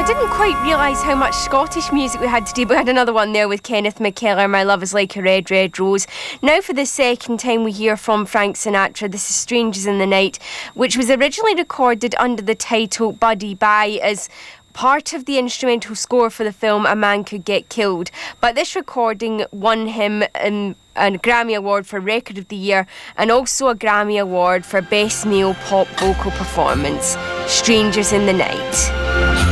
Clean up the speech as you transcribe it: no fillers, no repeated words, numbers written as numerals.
I didn't quite realise how much Scottish music we had today, but we had another one there with Kenneth McKellar, My Love Is Like a Red, Red Rose. Now for the second time we hear from Frank Sinatra, this is Strangers in the Night, which was originally recorded under the title Buddy Bye as part of the instrumental score for the film A Man Could Get Killed. But this recording won him a Grammy Award for Record of the Year and also a Grammy Award for Best Male Pop Vocal Performance. Strangers in the Night.